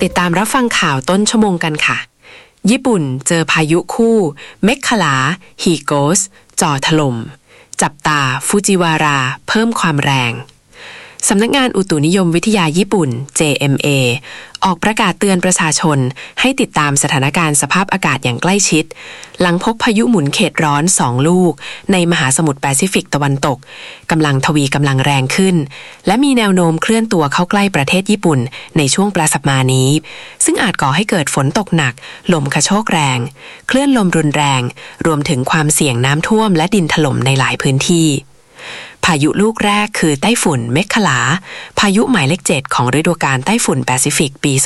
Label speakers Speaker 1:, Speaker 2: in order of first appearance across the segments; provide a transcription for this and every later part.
Speaker 1: ติดตามรับฟังข่าวต้นชั่วโมงกันค่ะญี่ปุ่นเจอพายุคู่เมคคาลาฮีโกสจ่อถล่มจับตาฟูจิวาราเพิ่มความแรงสำนักงานอุตุนิยมวิทยาญี่ปุ่น JMA ออกประกาศเตือนประชาชนให้ติดตามสถานการณ์สภาพอากาศอย่างใกล้ชิดหลังพบพายุหมุนเขตร้อน2ลูกในมหาสมุทรแปซิฟิกตะวันตกกำลังทวีกำลังแรงขึ้นและมีแนวโน้มเคลื่อนตัวเข้าใกล้ประเทศญี่ปุ่นในช่วงปลายสัปดาห์นี้ซึ่งอาจก่อให้เกิดฝนตกหนักลมกระโชกแรงคลื่นลมรุนแรงรวมถึงความเสี่ยงน้ำท่วมและดินถล่มในหลายพื้นที่พายุลูกแรกคือไต้ฝุ่นเมคคาลาพายุหมายเลข7ของฤดูกาลไต้ฝุ่นแปซิฟิกปี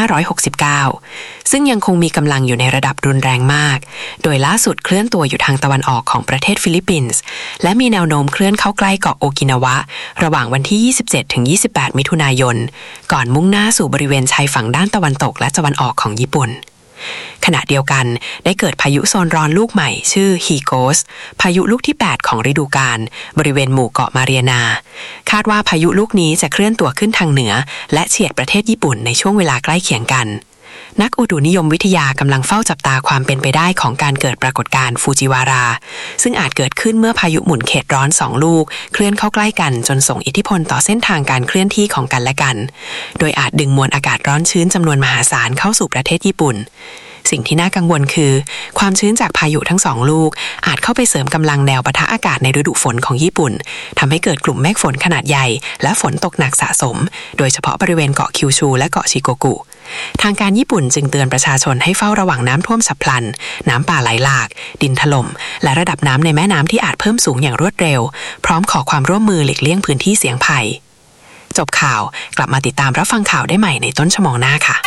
Speaker 1: 2569 ซึ่งยังคงมีกำลังอยู่ในระดับรุนแรงมากโดยล่าสุดเคลื่อนตัวอยู่ทางตะวันออกของประเทศฟิลิปปินส์และมีแนวโน้มเคลื่อนเข้าใกล้เกาะโอกินาวะระหว่างวันที่ 27-28 มิถุนายนก่อนมุ่งหน้าสู่บริเวณชายฝั่งด้านตะวันตกและตะวันออกของญี่ปุ่นขณะเดียวกันได้เกิดพายุโซนร้อนลูกใหม่ชื่อฮีโกสพายุลูกที่8ของฤดูกาลบริเวณหมู่เกาะมาเรียนาคาดว่าพายุลูกนี้จะเคลื่อนตัวขึ้นทางเหนือและเฉียดประเทศญี่ปุ่นในช่วงเวลาใกล้เคียงกันนักอุตุนิยมวิทยากำลังเฝ้าจับตาความเป็นไปได้ของการเกิดปรากฏการณ์ฟูจิวาราซึ่งอาจเกิดขึ้นเมื่อพายุหมุนเขตร้อน2ลูกเคลื่อนเข้าใกล้กันจนส่งอิทธิพลต่อเส้นทางการเคลื่อนที่ของกันและกันโดยอาจดึงมวลอากาศร้อนชื้นจำนวนมหาศาลเข้าสู่ประเทศญี่ปุ่นสิ่งที่น่ากังวลคือความชื้นจากพายุทั้ง2ลูกอาจเข้าไปเสริมกำลังแนวปะทะอากาศในฤดูฝนของญี่ปุ่นทำให้เกิดกลุ่มเมฆฝนขนาดใหญ่และฝนตกหนักสะสมโดยเฉพาะบริเวณเกาะคิวชูและเกาะชิโกกุทางการญี่ปุ่นจึงเตือนประชาชนให้เฝ้าระวังน้ำท่วมฉับพลันน้ำป่าไหลหลากดินถล่มและระดับน้ำในแม่น้ำที่อาจเพิ่มสูงอย่างรวดเร็วพร้อมขอความร่วมมือหลีกเลี่ยงพื้นที่เสี่ยงภัยจบข่าวกลับมาติดตามรับฟังข่าวได้ใหม่ในต้นชั่วโมงหน้าค่ะ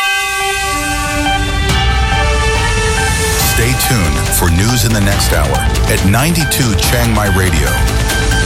Speaker 2: Stay tuned for news in the next hour at 92 Chiang Mai Radio.